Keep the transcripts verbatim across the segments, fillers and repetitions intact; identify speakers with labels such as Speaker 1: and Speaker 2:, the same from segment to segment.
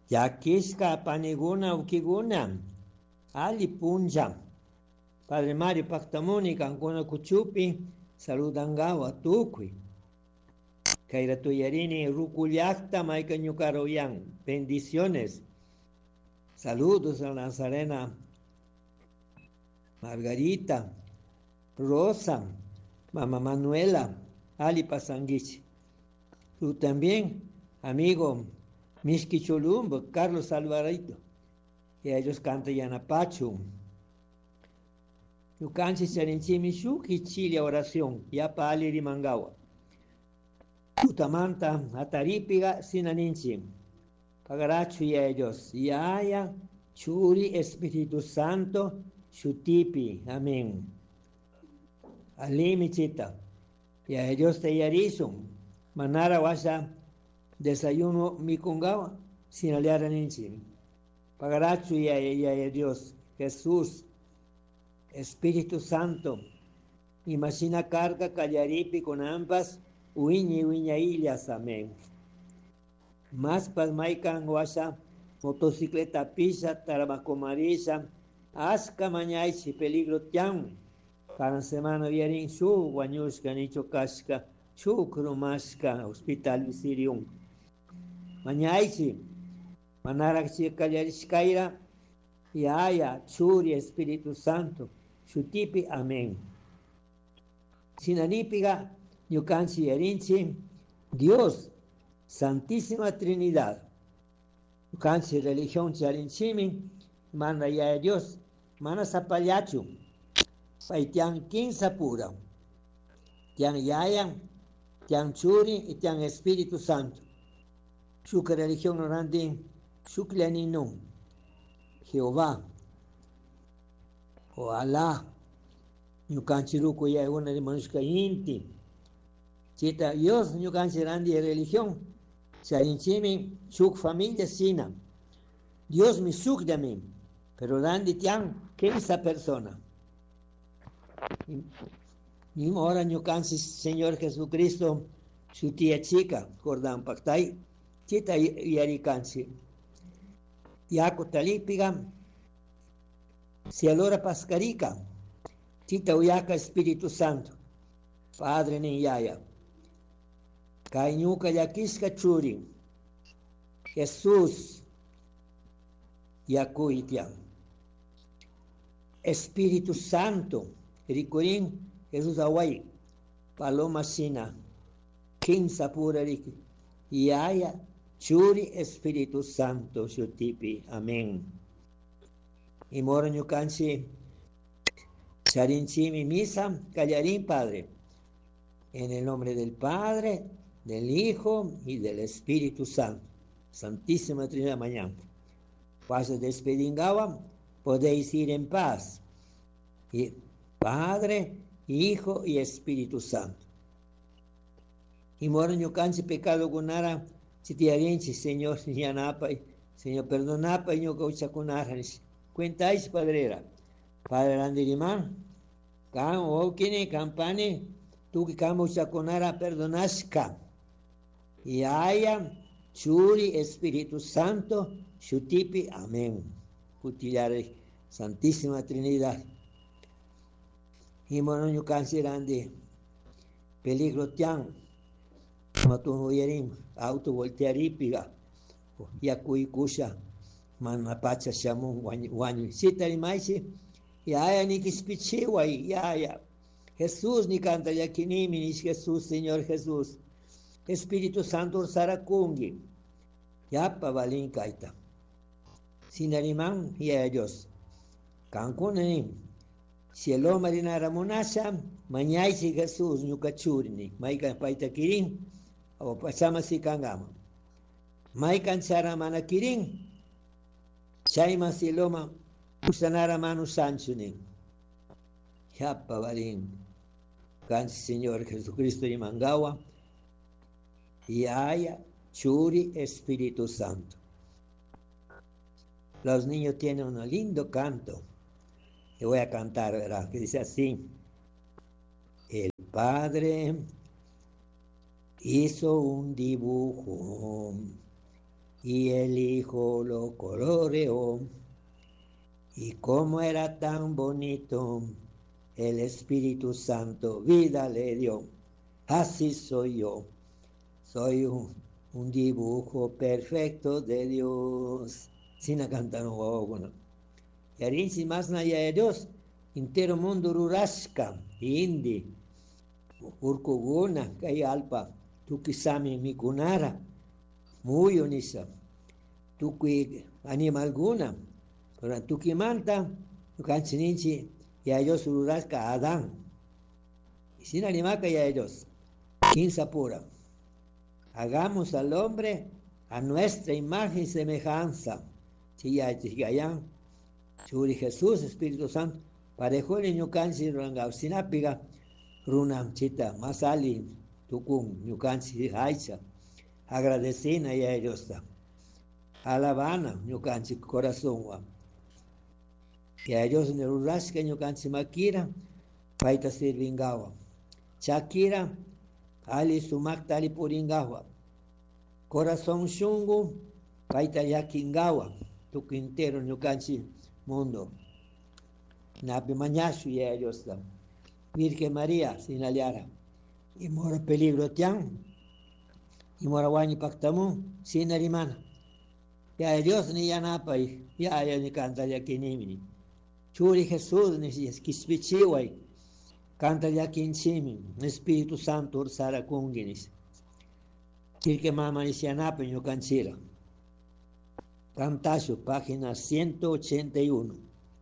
Speaker 1: Yakishka paniguna ukiguna. Ali punja. Padre Mario Pactamuni, Cancuna Cuchupi, saludangawa tukui. Kaira Tuyarini, Ruculiacta, Maica Ñucaroyan. Bendiciones. Saludos a Nazarena Margarita, Rosa, Mamá Manuela, Ali Pasanguich. Tú también, amigo Mishki Cholumbo, Carlos Alvarito. Y ellos cantan Yanapachu. Yo canto Serenchimi Shuki Chile oración, ya pa Ali Rimangawa. Tutamanta, Ataripiga, Sinaninchi. Pagarachu y ellos. Yaya, Churi, Espíritu Santo, Shutipi. Amén. Alimichita. Y a ellos te yarizum. Manara wasa desayuno mikungawa, sin aliar ninchi. Pagarachu y a Dios. Jesús, Espíritu Santo. Imagina carga callaripi con ambas. Uiñi, uiña illas. Amén. Más palmaikan wasa, motocicleta pisa, tarabacomarisa, asca mañaichi, peligro tiam. Cada semana vierin su, guanyuska, nicho casca, su crumasca, hospital visirium. Mañaichi, manarachi callarishkaira, yaya, churi, Espíritu Santo, shutipi, amén. Sinanipiga, yukanchi erinchi, Dios, Santísima Trinidad. Cansi religión charinchimi, manda ya a Dios, mana sapayachu, paitian quinza pura, tian yaya, tian churi y tian Espíritu Santo. Shuka religión orandi, shuklianinu, Jehová, o Alá, yukanchiruku ya una de manushka inti, chita Dios yukanchirandi religión. Charinchimi, shuk familia sina. Dios me shuk de mí. Pero randi tian, que esa persona. Y ahora yo cansi, Señor Jesucristo, su tía chica, Jordán Pactay, chita yari cansi. Yaco talipiga, si alora pascarica, chita uyaka Espíritu Santo, Padre ni yaya. Kainyuka yakishka churi. Jesús yakuitian. Espíritu Santo. Ricorín Jesús away. Paloma sina. Quinza pura riki. Yaya churi Espíritu Santo shutipi. Amén. Y mora ñukanchi charinchimi misa callarín Padre. En el nombre del Padre, del Hijo y del Espíritu Santo. Santísima Trinidad mañana. Pase despedingawa, podéis ir en paz. Y Padre, Hijo y Espíritu Santo. Y moraño canche pecado gunara, chitiarinchi, Señor, yanapa, Señor, perdonapa, y no caucha kunara. Cuentáis, Padrera. Padre Randirimán, can okine, campane, tú que caucha kunara, perdonasca. Y haya churi Espíritu Santo, shutipi, amén. Putilare, Santísima Trinidad. Y monoño cancerande, peligro tian, matuno yerim, auto voltearipiga, yakuikusha, manapacha shamun, wanyu, sitari maisi, ya haya ni kispichiwai, ya haya. Jesús ni canta yakinimi, ni Jesús, Señor Jesús. Espíritu Santo Sarakungi. Yapa valin kaita. Sinariman y a Dios. Cancunanim. Si el hombre marinara monasha, mañana si Jesús nukachurini. Maikan paita kirin. O pasama si kangama. Maikan chara mana kirin. Chaima si loma. Usanara manu sanchunin. Yapa valin. Can Señor Jesucristo y mangawa. Y haya churi Espíritu Santo. Los niños tienen un lindo canto. Le voy a cantar, ¿verdad? Que dice así. El Padre hizo un dibujo y el Hijo lo coloreó. Y como era tan bonito, el Espíritu Santo vida le dio. Así soy yo, soy un, un dibujo perfecto de Dios. Sin cantar un y arinsi más naya de Dios, entero mundo rurasca, indi, urkuguna, kay alpa, tukisami mikunara, muy unisa, tuki animal guna, pero tukimanta, tukanchininchi, y a ellos rurasca Adán, y sin animaca y a ellos, quinza pura, hagamos al hombre a nuestra imagen y semejanza, chilla chigayan, Churi Jesús, Espíritu Santo, parejo el ñucanchi rangausinapiga, runa chita, masali, tukun, ñucanchi haicha, agradecina y a ellos, alabana, ñucanchi corazón, y a ellos en el urrasca, ñucanchi makira, paita sirvingawa, chakira, ali sumaktali puringawa, corazón shungu, paita yakingawa, tuquintero ñucanchi mundo. Napi mañashu y ellos Virgen María sin aliara. Y mora peligro tian. Y mora guañi pactamu sin arimana. Ya Dios ni ya napa y ya ya ni canta ya kinimini. Churi Jesús ni si kispichiwai. Canta ya kinchimi. Espíritu Santo ursara kunginis. Kirke mama ni si anapa y no cancila. Cantacio, página ciento ochenta y uno.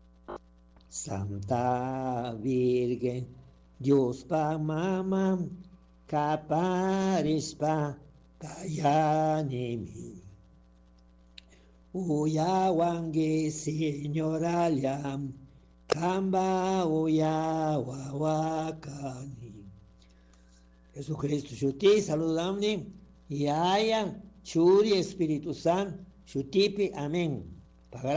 Speaker 1: Santa Virgen, Dios pa mama, caparis pa kayanimi. Uya wangi señoraliam, kamba uya wawakani. Jesucristo, Shuti, saludamni, y haya, Churi, Espíritu Santo, Shutipi, amén.